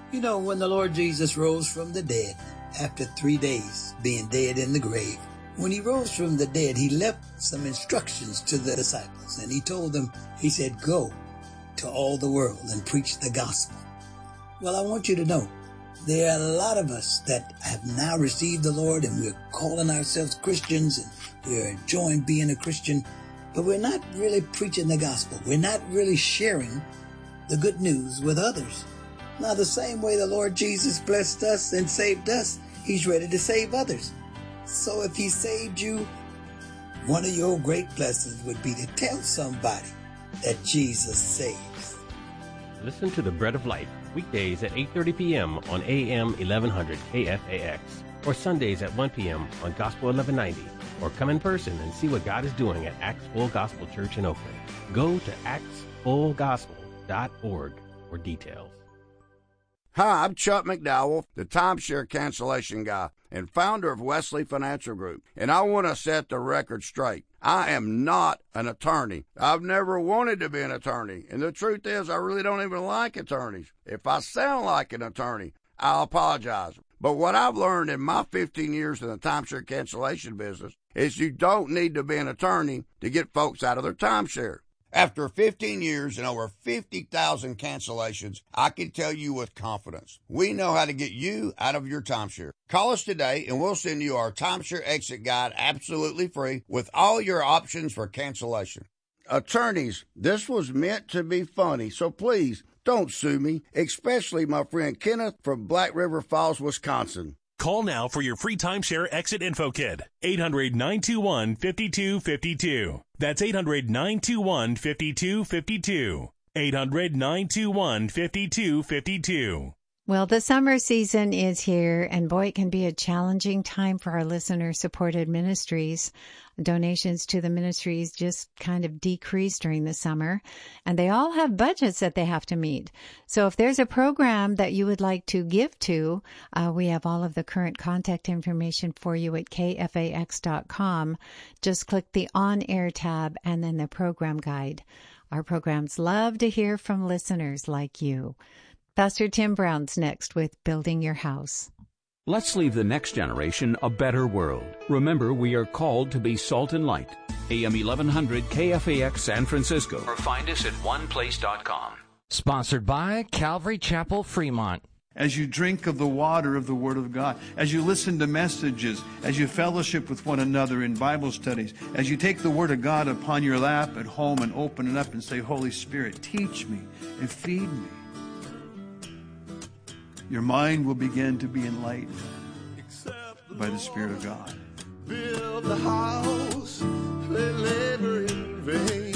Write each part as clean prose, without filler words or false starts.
You know, when the Lord Jesus rose from the dead, after 3 days being dead in the grave, when he rose from the dead, he left some instructions to the disciples, and he told them, he said, go to all the world and preach the gospel. Well, I want you to know, there are a lot of us that have now received the Lord, and we're calling ourselves Christians, and we're enjoying being a Christian, but we're not really preaching the gospel. We're not really sharing the good news with others. Now, the same way the Lord Jesus blessed us and saved us, he's ready to save others. So if he saved you, one of your great blessings would be to tell somebody that Jesus saves. Listen to The Bread of Life, weekdays at 8:30 p.m. on AM 1100 KFAX, or Sundays at 1 p.m. on Gospel 1190, or come in person and see what God is doing at Acts Full Gospel Church in Oakland. Go to actsfullgospel.org for details. Hi, I'm Chuck McDowell, the timeshare cancellation guy and founder of Wesley Financial Group, and I want to set the record straight. I am not an attorney. I've never wanted to be an attorney, and the truth is I really don't even like attorneys. If I sound like an attorney, I'll apologize. But what I've learned in my 15 years in the timeshare cancellation business is you don't need to be an attorney to get folks out of their timeshare. After 15 years and over 50,000 cancellations, I can tell you with confidence, we know how to get you out of your timeshare. Call us today and we'll send you our timeshare exit guide absolutely free with all your options for cancellation. Attorneys, this was meant to be funny, so please don't sue me, especially my friend Kenneth from Black River Falls, Wisconsin. Call now for your free timeshare exit info kit. 800-921-5252. That's 800-921-5252. 800-921-5252. Well, the summer season is here, and boy, it can be a challenging time for our listener-supported ministries. Donations to the ministries just kind of decrease during the summer, and they all have budgets that they have to meet. So if there's a program that you would like to give to, we have all of the current contact information for you at kfax.com. Just click the On-Air tab and then the program guide. Our programs love to hear from listeners like you. Pastor Tim Brown's next with Building Your House. Let's leave the next generation a better world. Remember, we are called to be salt and light. AM 1100 KFAX San Francisco. Or find us at oneplace.com. Sponsored by Calvary Chapel, Fremont. As you drink of the water of the Word of God, as you listen to messages, as you fellowship with one another in Bible studies, as you take the Word of God upon your lap at home and open it up and say, Holy Spirit, teach me and feed me. Your mind will begin to be enlightened by the Spirit of God. Build the house, they labor in vain.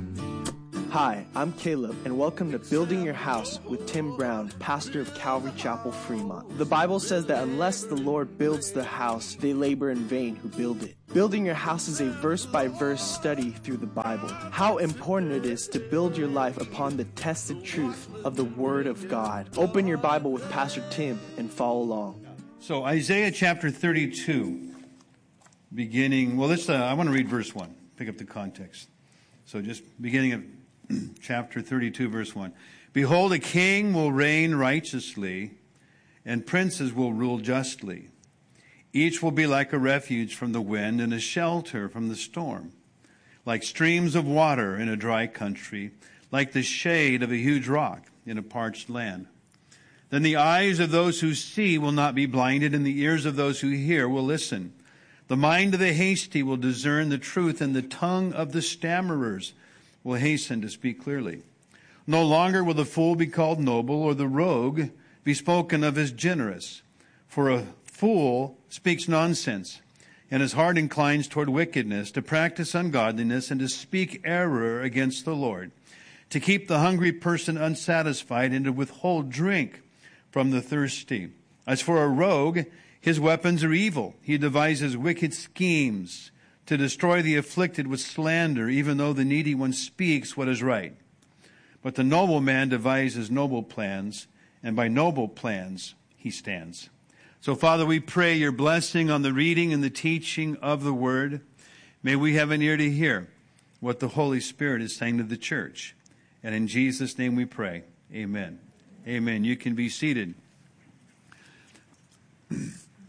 Hi, I'm Caleb, and welcome to Building Your House with Tim Brown, pastor of Calvary Chapel, Fremont. The Bible says that unless the Lord builds the house, they labor in vain who build it. Building your house is a verse-by-verse study through the Bible. How important it is to build your life upon the tested truth of the Word of God. Open your Bible with Pastor Tim and follow along. So Isaiah chapter 32, beginning, I want to read verse 1, pick up the context. So just beginning of chapter 32, verse 1. Behold, a king will reign righteously, and princes will rule justly. Each will be like a refuge from the wind and a shelter from the storm, like streams of water in a dry country, like the shade of a huge rock in a parched land. Then the eyes of those who see will not be blinded, and the ears of those who hear will listen. The mind of the hasty will discern the truth, and the tongue of the stammerers will hasten to speak clearly. No longer will the fool be called noble, or the rogue be spoken of as generous. For a fool speaks nonsense, and his heart inclines toward wickedness, to practice ungodliness, and to speak error against the Lord, to keep the hungry person unsatisfied, and to withhold drink from the thirsty. As for a rogue, his weapons are evil. He devises wicked schemes to destroy the afflicted with slander, even though the needy one speaks what is right. But the noble man devises noble plans, and by noble plans he stands. So, Father, we pray your blessing on the reading and the teaching of the Word. May we have an ear to hear what the Holy Spirit is saying to the church. And in Jesus' name we pray. Amen. Amen. You can be seated.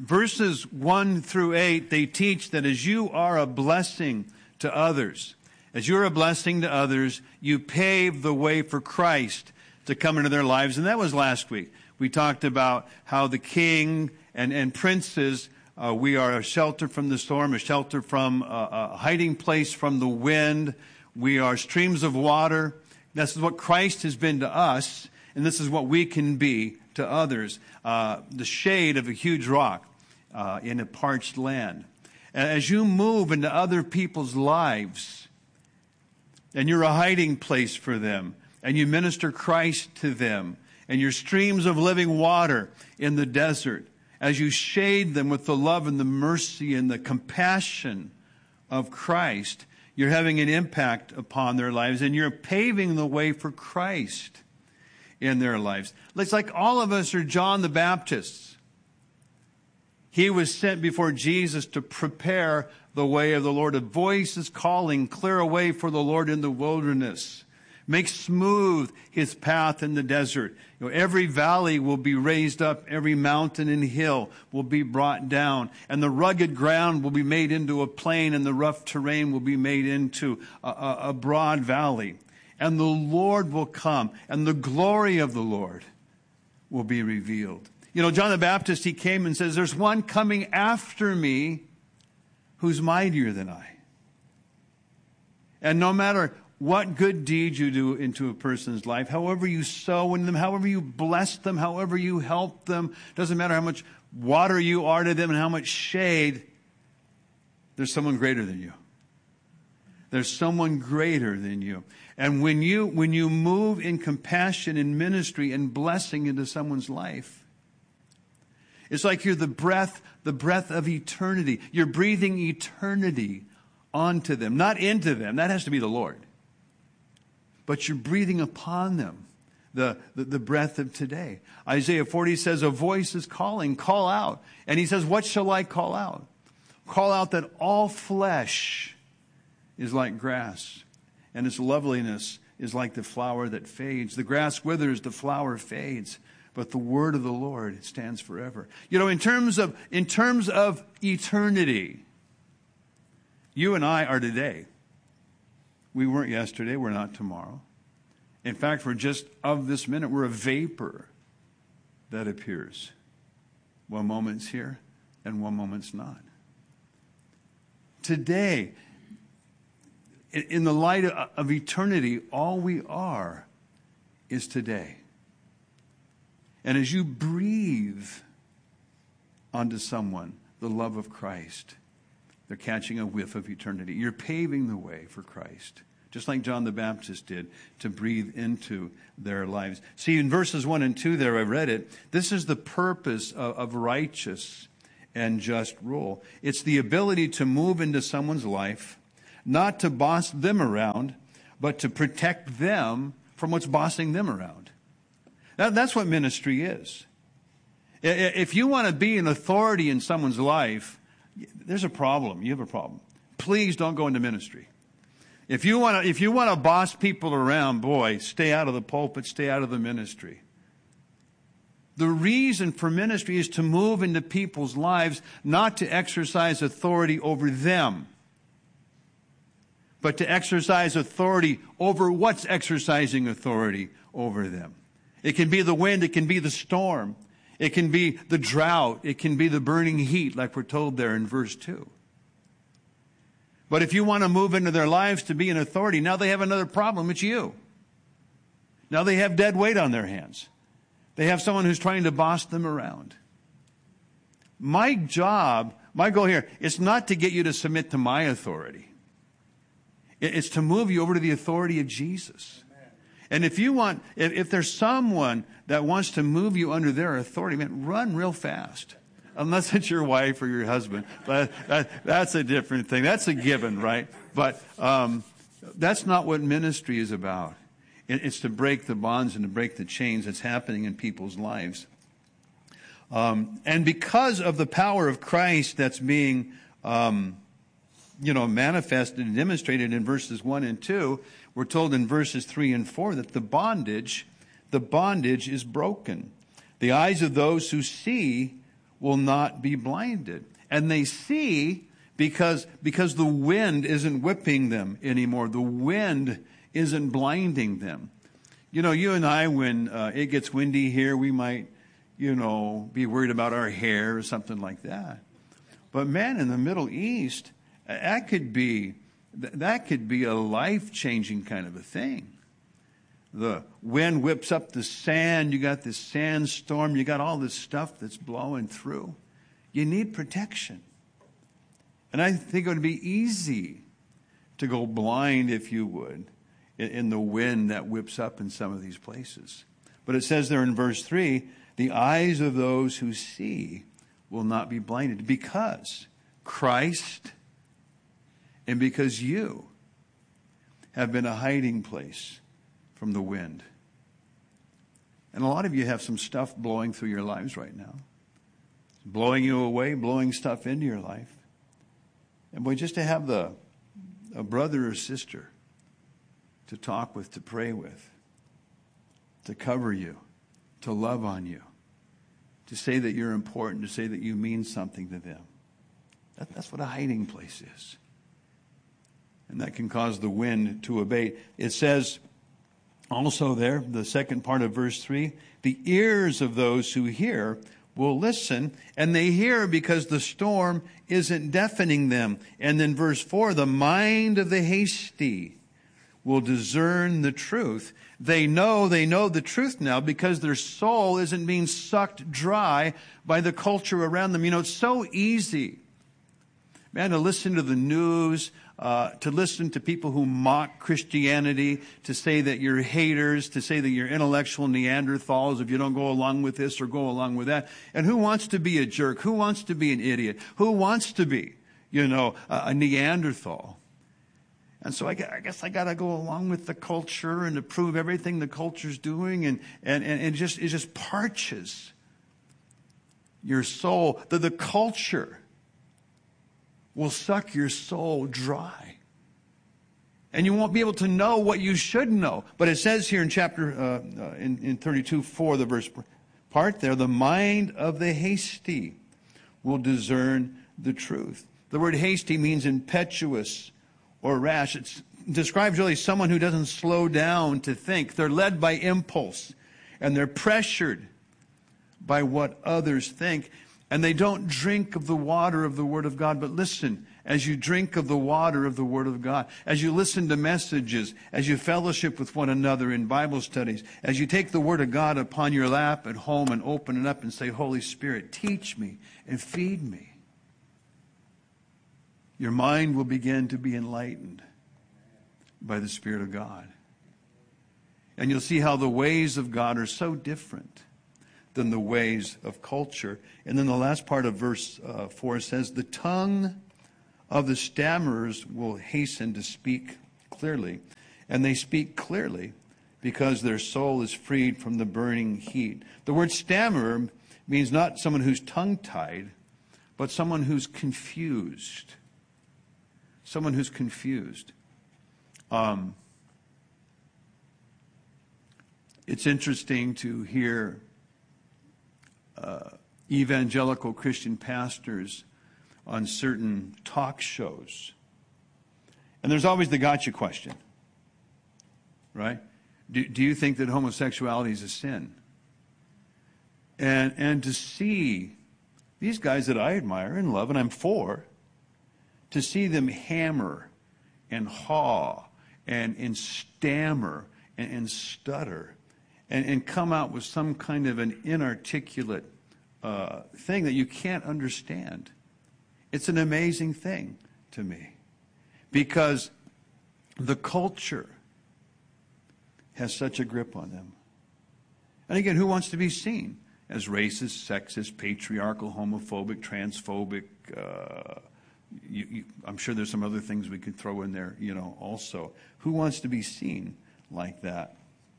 verses 1 through 8, they teach that as you are a blessing to others, as you're a blessing to others, you pave the way for Christ to come into their lives. And that was last week. We talked about how the king and princes, we are a shelter from the storm, a shelter from a hiding place from the wind. We are streams of water. This is what Christ has been to us, and this is what we can be to others. The shade of a huge rock in a parched land. As you move into other people's lives, and you're a hiding place for them, and you minister Christ to them, and you're streams of living water in the desert, as you shade them with the love and the mercy and the compassion of Christ, you're having an impact upon their lives, and you're paving the way for Christ in their lives. It's like all of us are John the Baptist. He was sent before Jesus to prepare the way of the Lord. A voice is calling, clear a way for the Lord in the wilderness. Make smooth his path in the desert. Every valley will be raised up. Every mountain and hill will be brought down. And the rugged ground will be made into a plain, and the rough terrain will be made into a broad valley. And the Lord will come, and the glory of the Lord will be revealed. John the Baptist, he came and says, there's one coming after me who's mightier than I. And no matter what good deeds you do into a person's life, however you sow in them, however you bless them, however you help them, doesn't matter how much water you are to them and how much shade, there's someone greater than you. There's someone greater than you. And when you move in compassion and ministry and blessing into someone's life, it's like you're the breath of eternity. You're breathing eternity onto them, not into them. That has to be the Lord. But you're breathing upon them the breath of today. Isaiah 40 says, a voice is calling, call out. And he says, what shall I call out? Call out that all flesh is like grass, and its loveliness is like the flower that fades. The grass withers, the flower fades, but the word of the Lord stands forever. In terms of eternity, you and I are today. We weren't yesterday. We're not tomorrow. In fact, we're just of this minute. We're a vapor that appears. One moment's here and one moment's not. Today, in the light of eternity, all we are is today. And as you breathe onto someone the love of Christ, they're catching a whiff of eternity. You're paving the way for Christ, just like John the Baptist did, to breathe into their lives. See, in verses 1 and 2 there, I read it, this is the purpose of righteous and just rule. It's the ability to move into someone's life, not to boss them around, but to protect them from what's bossing them around. That's what ministry is. If you want to be an authority in someone's life, there's a problem. You have a problem. Please don't go into ministry. If you want to boss people around, boy, stay out of the pulpit, stay out of the ministry. The reason for ministry is to move into people's lives, not to exercise authority over them, but to exercise authority over what's exercising authority over them. It can be the wind, it can be the storm, it can be the drought, it can be the burning heat, like we're told there in verse 2. But if you want to move into their lives to be an authority, now they have another problem. It's you. Now they have dead weight on their hands. They have someone who's trying to boss them around. My job, my goal here, is not to get you to submit to my authority. It's to move you over to the authority of Jesus. And if there's someone that wants to move you under their authority, man, run real fast. Unless it's your wife or your husband. But that's a different thing. That's a given, right? But that's not what ministry is about. It's to break the bonds and to break the chains that's happening in people's lives. And because of the power of Christ that's being manifested and demonstrated in verses 1 and 2, we're told in verses 3 and 4 that the bondage is broken. The eyes of those who see will not be blinded. And they see because the wind isn't whipping them anymore. The wind isn't blinding them. You know, you and I, when it gets windy here, we might, be worried about our hair or something like that. But man, in the Middle East, that could be a life-changing kind of a thing. The wind whips up the sand. You got this sandstorm. You got all this stuff that's blowing through. You need protection. And I think it would be easy to go blind, if you would, in the wind that whips up in some of these places. But it says there in verse 3, the eyes of those who see will not be blinded, because Christ and because you have been a hiding place from the wind. And a lot of you have some stuff blowing through your lives right now. Blowing you away, blowing stuff into your life. And boy, just to have a brother or sister to talk with, to pray with, to cover you, to love on you, to say that you're important, to say that you mean something to them. That's what a hiding place is. And that can cause the wind to abate. It says also there, the second part of verse 3, the ears of those who hear will listen, and they hear because the storm isn't deafening them. And then verse 4, the mind of the hasty will discern the truth. They know the truth now because their soul isn't being sucked dry by the culture around them. It's so easy, man, to listen to the news, to listen to people who mock Christianity, to say that you're haters, to say that you're intellectual Neanderthals if you don't go along with this or go along with that. And who wants to be a jerk? Who wants to be an idiot? Who wants to be, a Neanderthal? And so I guess I got to go along with the culture and approve everything the culture's doing, and it just parches your soul. The culture will suck your soul dry. And you won't be able to know what you should know. But it says here in chapter, in 32:4, the verse part there, the mind of the hasty will discern the truth. The word hasty means impetuous or rash. It describes really someone who doesn't slow down to think. They're led by impulse, and they're pressured by what others think. And they don't drink of the water of the Word of God. But listen, as you drink of the water of the Word of God, as you listen to messages, as you fellowship with one another in Bible studies, as you take the Word of God upon your lap at home and open it up and say, Holy Spirit, teach me and feed me, your mind will begin to be enlightened by the Spirit of God. And you'll see how the ways of God are so different than the ways of culture. And then the last part of verse 4 says, the tongue of the stammerers will hasten to speak clearly. And they speak clearly because their soul is freed from the burning heat. The word stammerer means not someone who's tongue-tied, but someone who's confused. Someone who's confused. It's interesting to hear evangelical Christian pastors on certain talk shows. And there's always the gotcha question, right? Do you think that homosexuality is a sin? And to see these guys that I admire and love and I'm for, to see them hammer and haw and stammer and stutter and come out with some kind of an inarticulate thing that you can't understand. It's an amazing thing to me because the culture has such a grip on them. And again, who wants to be seen as racist, sexist, patriarchal, homophobic, transphobic? I'm sure there's some other things we could throw in there, also. Who wants to be seen like that?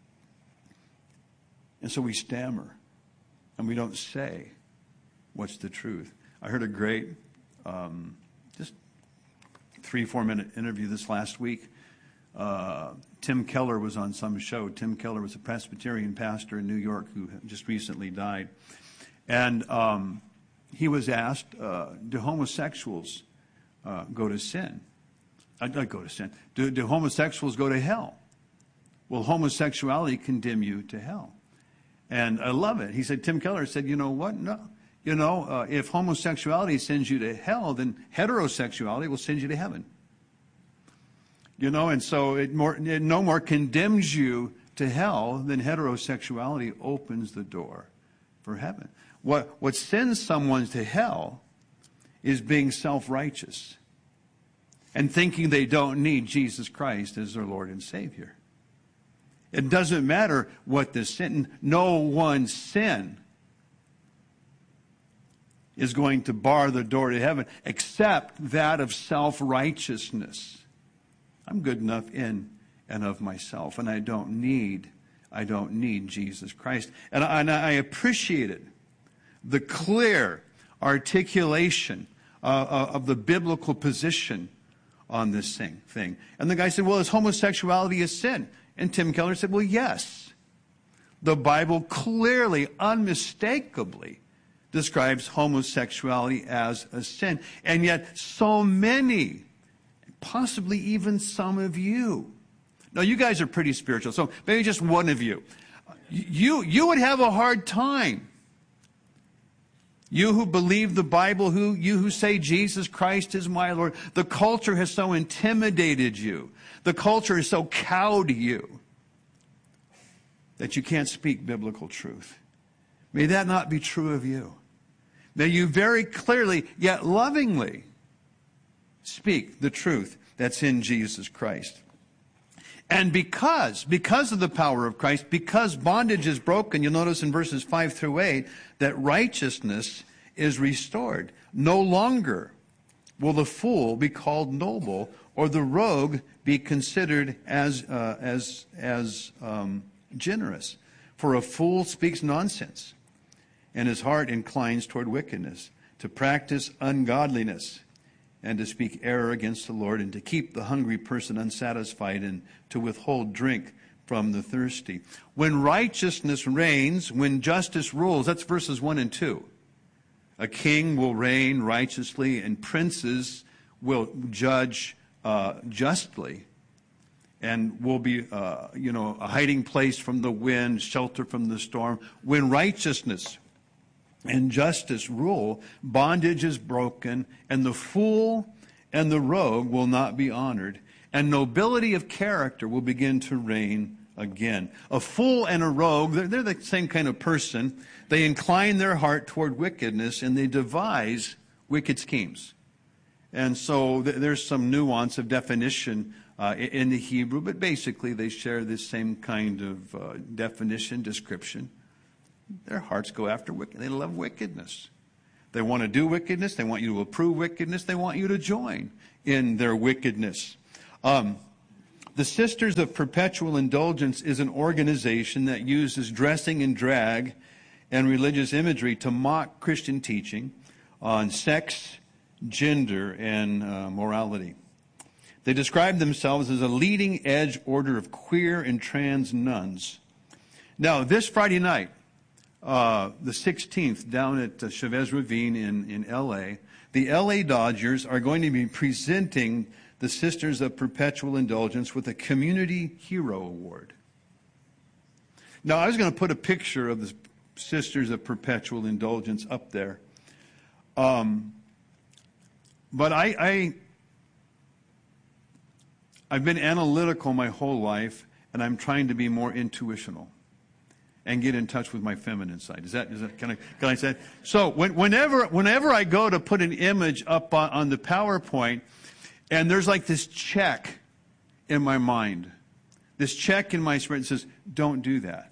And so we stammer, and we don't say what's the truth. I heard a great, just 3-4 minute interview this last week. Tim Keller was on some show. Tim Keller was a Presbyterian pastor in New York who just recently died. And he was asked, do homosexuals go to sin? Not go to sin. Do homosexuals go to hell? Will homosexuality condemn you to hell? And I love it. He said, Tim Keller said, you know what? No. You know, if homosexuality sends you to hell, then heterosexuality will send you to heaven. You know, and so it no more condemns you to hell than heterosexuality opens the door for heaven. What sends someone to hell is being self-righteous and thinking they don't need Jesus Christ as their Lord and Savior. It doesn't matter what the sin, no one sin is going to bar the door to heaven except that of self-righteousness. I'm good enough in and of myself, and I don't need Jesus Christ. And I appreciated the clear articulation of the biblical position on this thing. And the guy said, well, is homosexuality a sin? And Tim Keller said, well, yes. The Bible clearly, unmistakably describes homosexuality as a sin. And yet so many, possibly even some of you, now you guys are pretty spiritual, so maybe just one of you, you would have a hard time. You who believe the Bible, you who say Jesus Christ is my Lord, the culture has so intimidated you. The culture is so cowed to you that you can't speak biblical truth. May that not be true of you. May you very clearly, yet lovingly, speak the truth that's in Jesus Christ. And because of the power of Christ, because bondage is broken, you'll notice in verses 5 through 8 that righteousness is restored. No longer will the fool be called noble, or the rogue be considered as generous. For a fool speaks nonsense, and his heart inclines toward wickedness, to practice ungodliness, and to speak error against the Lord, and to keep the hungry person unsatisfied, and to withhold drink from the thirsty. When righteousness reigns, when justice rules, that's verses 1 and 2. A king will reign righteously, and princes will judge justly, and will be, a hiding place from the wind, shelter from the storm. When righteousness and justice rule, bondage is broken, and the fool and the rogue will not be honored, and nobility of character will begin to reign again. A fool and a rogue, they're the same kind of person. They incline their heart toward wickedness, and they devise wicked schemes. And so there's some nuance of definition in the Hebrew, but basically they share this same kind of definition, description. Their hearts go after wickedness. They love wickedness. They want to do wickedness. They want you to approve wickedness. They want you to join in their wickedness. The Sisters of Perpetual Indulgence is an organization that uses dressing and drag and religious imagery to mock Christian teaching on sex, gender, and morality. They describe themselves as a leading edge order of queer and trans nuns. Now, this Friday night, the 16th, down at Chavez Ravine in L.A., the L.A. Dodgers are going to be presenting the Sisters of Perpetual Indulgence with a Community Hero Award. Now, I was going to put a picture of the Sisters of Perpetual Indulgence up there. But I've been analytical my whole life, and I'm trying to be more intuitional and get in touch with my feminine side. Can I say that? So whenever I go to put an image up on the PowerPoint, and there's like this check in my mind, this check in my spirit that says, don't do that.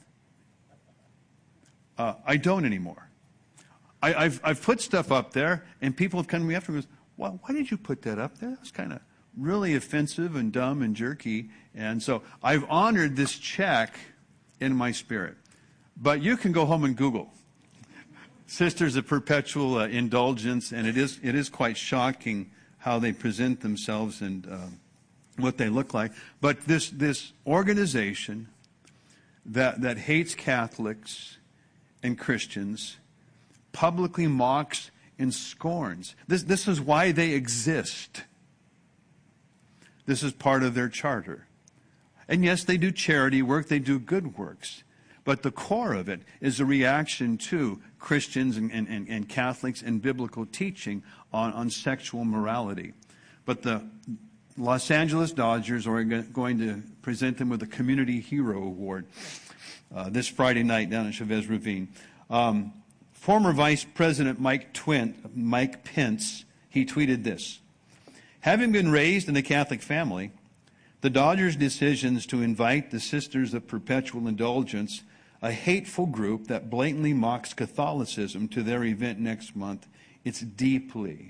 I don't anymore. I've put stuff up there, and people have come to me afterwards, well, why did you put that up there? That's kind of really offensive and dumb and jerky. And so I've honored this check in my spirit. But you can go home and Google Sisters of Perpetual Indulgence, and it is quite shocking how they present themselves and what they look like. But this organization that hates Catholics and Christians publicly mocks and scorns. This is why they exist. This is part of their charter. And yes, they do charity work, they do good works. But the core of it is a reaction to Christians and Catholics and biblical teaching on sexual morality. But the Los Angeles Dodgers are going to present them with a Community Hero Award this Friday night down at Chavez Ravine. Former Vice President Mike Pence, he tweeted this: "Having been raised in a Catholic family, the Dodgers' decisions to invite the Sisters of Perpetual Indulgence, a hateful group that blatantly mocks Catholicism, to their event next month, it's deeply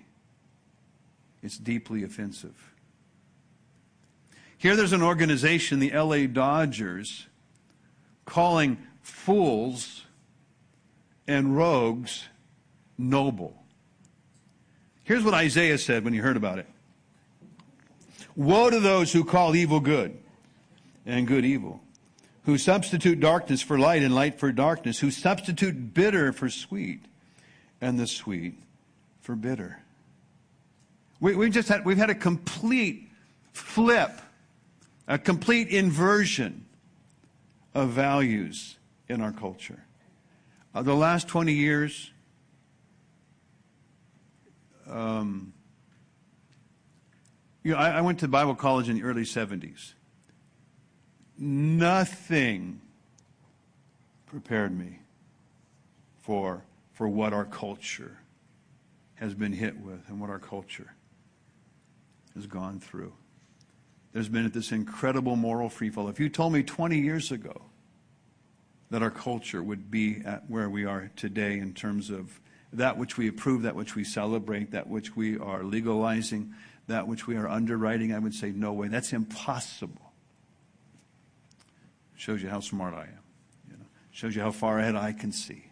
offensive." Here there's an organization, the LA Dodgers, calling fools and rogues noble. Here's what Isaiah said when he heard about it. "Woe to those who call evil good and good evil, who substitute darkness for light and light for darkness, who substitute bitter for sweet and the sweet for bitter." We've had a complete flip, a complete inversion of values in our culture. The last 20 years, I went to Bible college in the early 70s. Nothing prepared me for what our culture has been hit with and what our culture has gone through. There's been this incredible moral freefall. If you told me 20 years ago that our culture would be at where we are today in terms of that which we approve, that which we celebrate, that which we are legalizing, that which we are underwriting, I would say, no way. That's impossible. Shows you how smart I am. Shows you how far ahead I can see.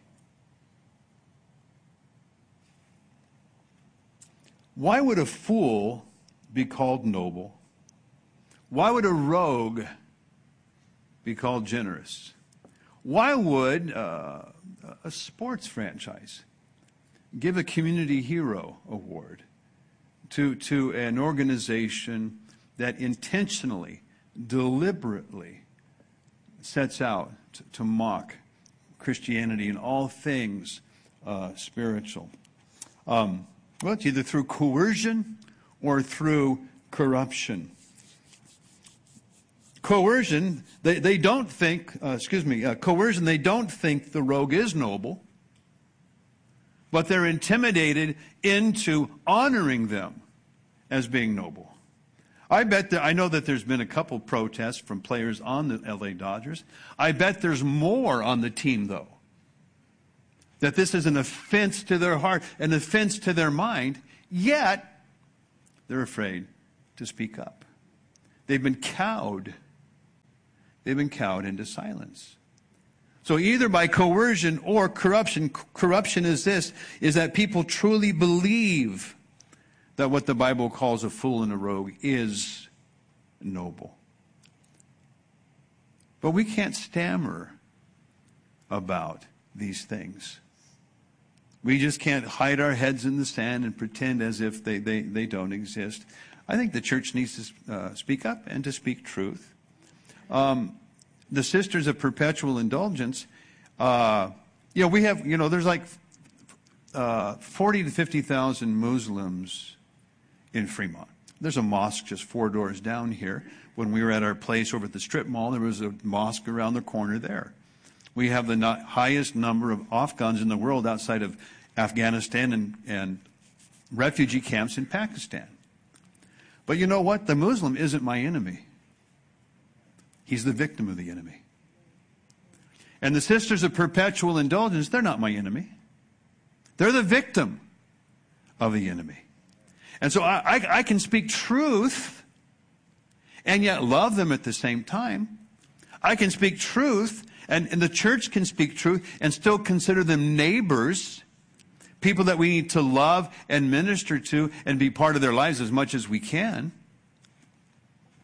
Why would a fool be called noble? Why would a rogue be called generous? Why would a sports franchise give a Community Hero Award to an organization that intentionally, deliberately sets out to mock Christianity and all things spiritual? Well, it's either through coercion or through corruption. Coercion, they don't think, coercion, they don't think the rogue is noble, but they're intimidated into honoring them as being noble. I know that there's been a couple protests from players on the LA Dodgers. I bet there's more on the team, though. That this is an offense to their heart, an offense to their mind, yet they're afraid to speak up. They've been cowed. They've been cowed into silence. So either by coercion or corruption. Corruption is that people truly believe that what the Bible calls a fool and a rogue is noble. But we can't stammer about these things. We just can't hide our heads in the sand and pretend as if they don't exist. I think the church needs to speak up and to speak truth. The Sisters of Perpetual Indulgence, we have, there's like 40 to 50,000 Muslims in Fremont. There's a mosque just 4 doors down here. When we were at our place over at the strip mall, there was a mosque around the corner there. We have the highest number of Afghans in the world outside of Afghanistan and refugee camps in Pakistan. But you know what? The Muslim isn't my enemy. He's the victim of the enemy. And the Sisters of Perpetual Indulgence, they're not my enemy. They're the victim of the enemy. And so I can speak truth and yet love them at the same time. I can speak truth, and the church can speak truth and still consider them neighbors, people that we need to love and minister to and be part of their lives as much as we can.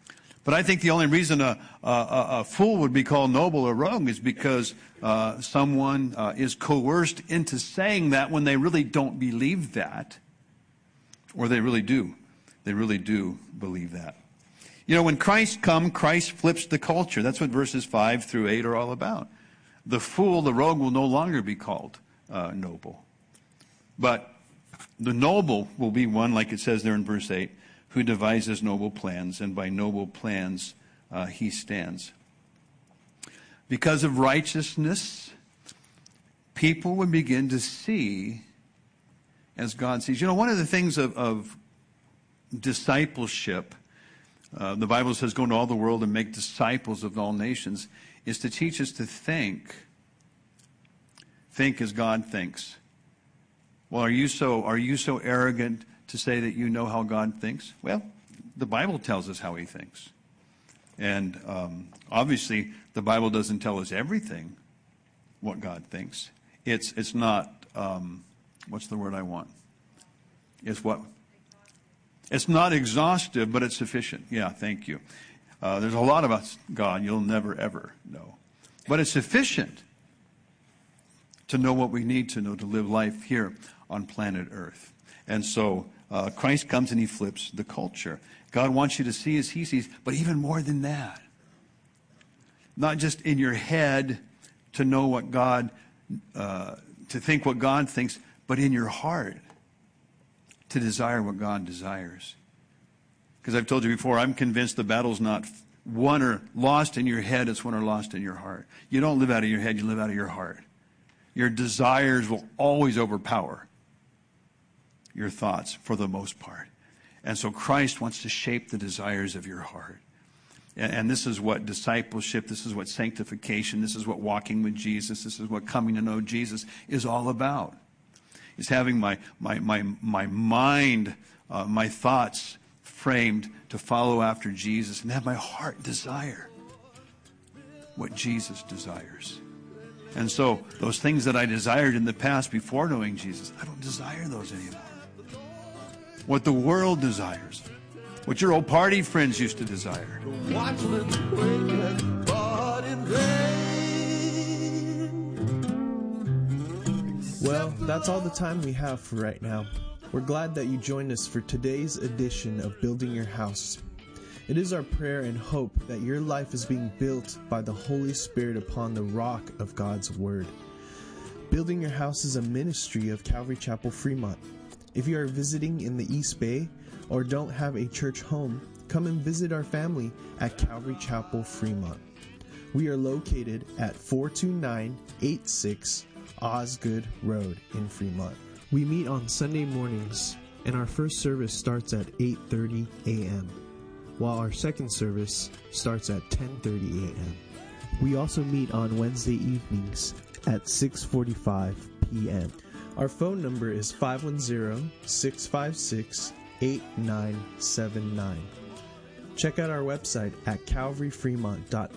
But I think the only reason a fool would be called noble or rogue is because someone is coerced into saying that when they really don't believe that. Or they really do. They really do believe that. You know, when Christ comes, Christ flips the culture. That's what verses 5 through 8 are all about. The fool, the rogue, will no longer be called noble. But the noble will be one, like it says there in verse 8, who devises noble plans, and by noble plans he stands. Because of righteousness, people would begin to see as God sees. You know, one of the things of discipleship, the Bible says, go into all the world and make disciples of all nations, is to teach us to think as God thinks. Well, are you so arrogant to say that you know how God thinks? Well, the Bible tells us how he thinks. And obviously, the Bible doesn't tell us everything, what God thinks. It's not, what's the word I want? It's what? It's not exhaustive, but it's sufficient. Yeah, thank you. There's a lot about God you'll never, ever know. But it's sufficient to know what we need to know to live life here on planet Earth. And so Christ comes and he flips the culture. God wants you to see as he sees, but even more than that. Not just in your head to know what God, to think what God thinks, but in your heart to desire what God desires. Because I've told you before, I'm convinced the battle's not won or lost in your head, it's won or lost in your heart. You don't live out of your head, you live out of your heart. Your desires will always overpower your thoughts for the most part. And so Christ wants to shape the desires of your heart. And this is what discipleship, this is what sanctification, this is what walking with Jesus, this is what coming to know Jesus is all about. It's having my mind, my thoughts framed to follow after Jesus and have my heart desire what Jesus desires. And so those things that I desired in the past before knowing Jesus, I don't desire those anymore. What the world desires, what your old party friends used to desire. Well, that's all the time we have for right now. We're glad that you joined us for today's edition of Building Your House. It is our prayer and hope that your life is being built by the Holy Spirit upon the rock of God's Word. Building Your House is a ministry of Calvary Chapel Fremont. If you are visiting in the East Bay or don't have a church home, come and visit our family at Calvary Chapel Fremont. We are located at 42986 Osgood Road in Fremont. We meet on Sunday mornings, and our first service starts at 8:30 a.m., while our second service starts at 10:30 a.m. We also meet on Wednesday evenings at 6:45 p.m. Our phone number is 510-656-8979. Check out our website at calvaryfremont.org